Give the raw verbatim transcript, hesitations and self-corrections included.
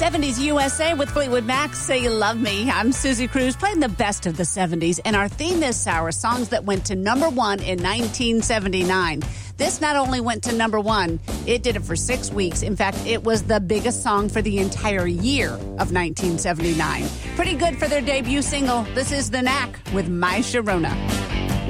seventies U S A with Fleetwood Mac, Say You Love Me. I'm Susie Cruz, playing the best of the seventies. And our theme this hour, songs that went to number one in nineteen seventy-nine. This not only went to number one, it did it for six weeks. In fact, it was the biggest song for the entire year of nineteen seventy-nine. Pretty good for their debut single. This is The Knack with My Sharona.